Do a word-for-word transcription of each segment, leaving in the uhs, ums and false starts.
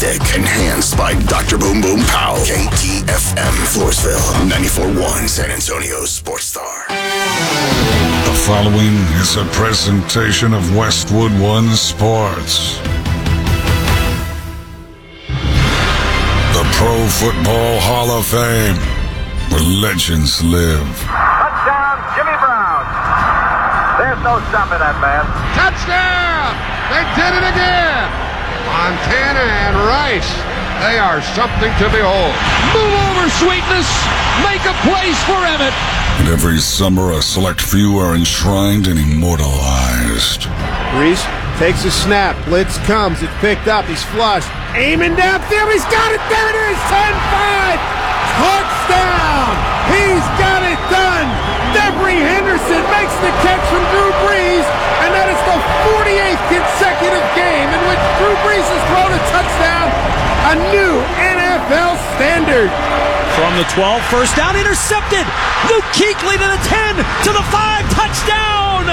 stick. Enhanced by Doctor Boom Boom Pow. K T F M Floresville, ninety-four point one San Antonio Sports Star. The following is a presentation of Westwood One Sports. The Pro Football Hall of Fame, where legends live. Touchdown, Jimmy Brown. There's no stopping that man. Touchdown! They did it again! Montana and Rice, they are something to behold. Move over, Sweetness! Make a place for Emmett! And every summer, a select few are enshrined and immortalized. Reese takes a snap. Blitz comes. It's picked up. He's flushed. Aiming downfield. He's got it. There it is. ten five. Touchdown. He's got it done. Devery Henderson makes the catch from Drew Brees, and that is the forty-eighth consecutive game in which Drew Brees has thrown a touchdown, a new N F L standard. From the twelve, first down, intercepted. Luke Kuechly to the ten, to the five, touchdown.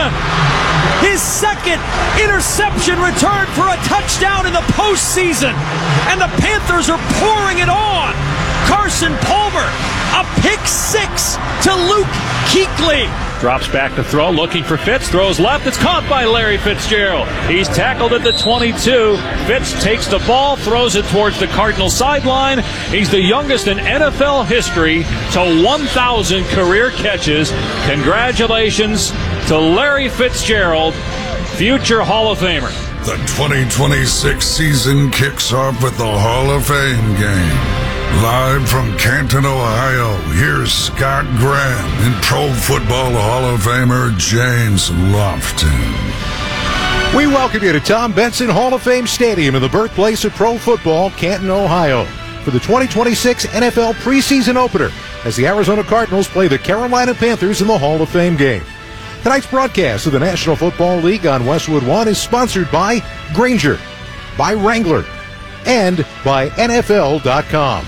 His second interception returned for a touchdown in the postseason. And the Panthers are pouring it on. Carson Palmer, a pick six to Luke Kuechly. Drops back to throw, looking for Fitz, throws left, it's caught by Larry Fitzgerald. He's tackled at the twenty-two. Fitz takes the ball, throws it towards the Cardinal sideline. He's the youngest in N F L history to one thousand career catches. Congratulations to Larry Fitzgerald, future Hall of Famer. The twenty twenty-six season kicks off with the Hall of Fame game. Live from Canton, Ohio, here's Scott Graham and Pro Football Hall of Famer James Lofton. We welcome you to Tom Benson Hall of Fame Stadium in the birthplace of pro football, Canton, Ohio, for the twenty twenty-six N F L preseason opener as the Arizona Cardinals play the Carolina Panthers in the Hall of Fame game. Tonight's broadcast of the National Football League on Westwood One is sponsored by Grainger, by Wrangler, and by N F L dot com.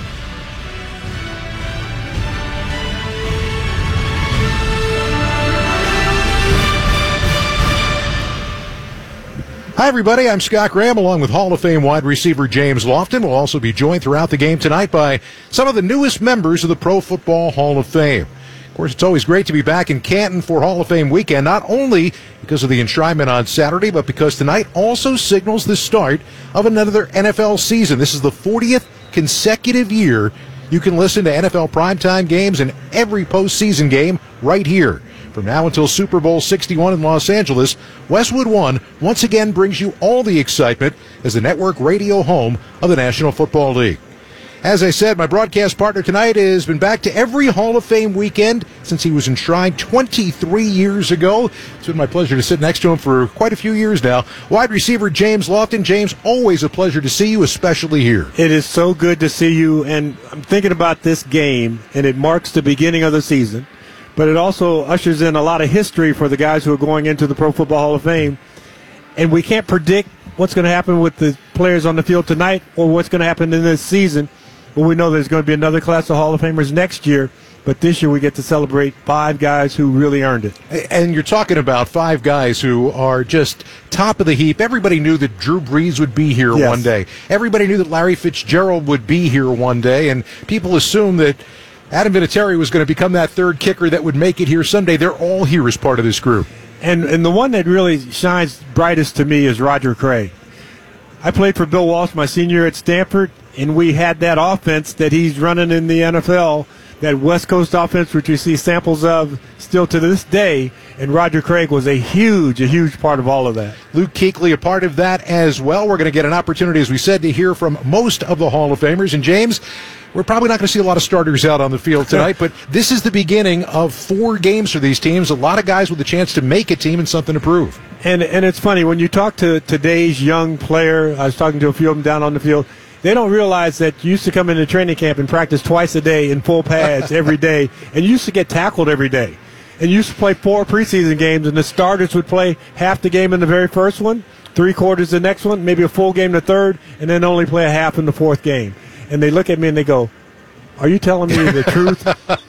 Hi, everybody. I'm Scott Graham, along with Hall of Fame wide receiver James Lofton. We'll also be joined throughout the game tonight by some of the newest members of the Pro Football Hall of Fame. Of course, it's always great to be back in Canton for Hall of Fame weekend, not only because of the enshrinement on Saturday, but because tonight also signals the start of another N F L season. This is the fortieth consecutive year you can listen to N F L primetime games and every postseason game right here. From now until Super Bowl sixty-one in Los Angeles, Westwood One once again brings you all the excitement as the network radio home of the National Football League. As I said, my broadcast partner tonight has been back to every Hall of Fame weekend since he was enshrined twenty-three years ago. It's been my pleasure to sit next to him for quite a few years now. Wide receiver James Lofton. James, always a pleasure to see you, especially here. It is so good to see you, and I'm thinking about this game, and it marks the beginning of the season, but it also ushers in a lot of history for the guys who are going into the Pro Football Hall of Fame. And we can't predict what's going to happen with the players on the field tonight or what's going to happen in this season. But we know there's going to be another class of Hall of Famers next year. But this year we get to celebrate five guys who really earned it. And you're talking about five guys who are just top of the heap. Everybody knew that Drew Brees would be here yes. one day. Everybody knew that Larry Fitzgerald would be here one day. And people assumed that Adam Vinatieri was going to become that third kicker that would make it here someday. They're all here as part of this group. And and the one that really shines brightest to me is Roger Craig. I played for Bill Walsh my senior year at Stanford, and we had that offense that he's running in the N F L, that West Coast offense, which you see samples of still to this day, and Roger Craig was a huge, a huge part of all of that. Luke Kuechly a part of that as well. We're going to get an opportunity, as we said, to hear from most of the Hall of Famers. And James, we're probably not going to see a lot of starters out on the field tonight, but this is the beginning of four games for these teams. A lot of guys with a chance to make a team and something to prove. And and it's funny, when you talk to today's young player, I was talking to a few of them down on the field, they don't realize that you used to come into training camp and practice twice a day in full pads every day, and you used to get tackled every day. And you used to play four preseason games, and the starters would play half the game in the very first one, three quarters the next one, maybe a full game the third, and then only play a half in the fourth game. And they look at me and they go, "Are you telling me the truth?"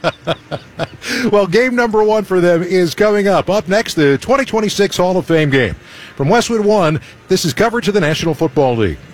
Well, game number one for them is coming up. Up next, the twenty twenty-six Hall of Fame game. From Westwood One, this is coverage of the National Football League.